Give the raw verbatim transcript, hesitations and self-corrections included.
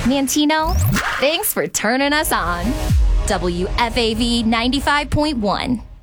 Mantino, thanks for turning us on. W F A V ninety-five point one.